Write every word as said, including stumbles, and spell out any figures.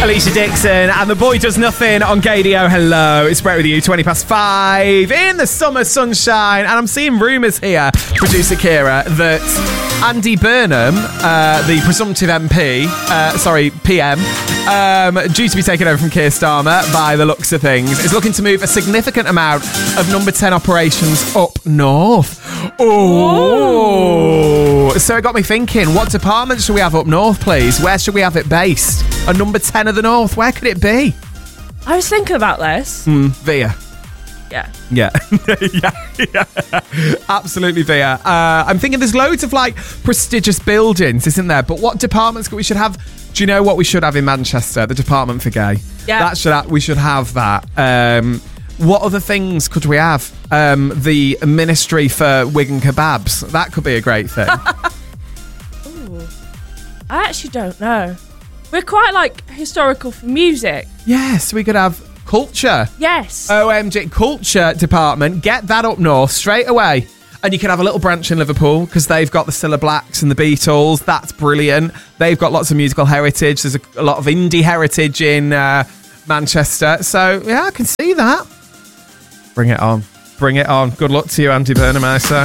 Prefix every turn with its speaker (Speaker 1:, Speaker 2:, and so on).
Speaker 1: Alicia Dixon and The Boy Does Nothing on Gadio. Hello, it's Brett with you, twenty past five in the summer sunshine. And I'm seeing rumours here, producer Kira, that Andy Burnham, uh, the presumptive M P, uh, sorry, P M, um, due to be taken over from Keir Starmer by the looks of things, is looking to move a significant amount of number ten operations up north. Oh, so it got me thinking, what department should we have up north, please? Where should we have it based? A number ten of the north, where could it be?
Speaker 2: I was thinking about this.
Speaker 1: Mm, Via.
Speaker 2: Yeah.
Speaker 1: Yeah. yeah, yeah. Absolutely Via. Uh, I'm thinking there's loads of like prestigious buildings, isn't there? But what departments we should have? Do you know what we should have in Manchester? The Department for Gay.
Speaker 2: Yeah.
Speaker 1: That should ha- we should have that. Um, what other things could we have? Um, the Ministry for Wigan Kebabs. That could be a great thing.
Speaker 2: Ooh. I actually don't know. We're quite like historical for music.
Speaker 1: Yes, we could have culture.
Speaker 2: Yes.
Speaker 1: O M G, culture department. Get that up north straight away. And you can have a little branch in Liverpool because they've got the Cilla Blacks and the Beatles. That's brilliant. They've got lots of musical heritage. There's a, a lot of indie heritage in uh, Manchester. So, yeah, I can see that. Bring it on. Bring it on. Good luck to you, Andy Burnham, I say.